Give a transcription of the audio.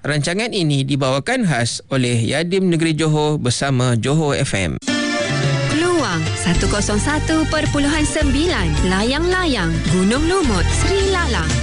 Rancangan ini dibawakan khas oleh Yadim Negeri Johor bersama Johor FM. Keluang 101.9 Layang-layang Gunung Lumut Sri Lalang.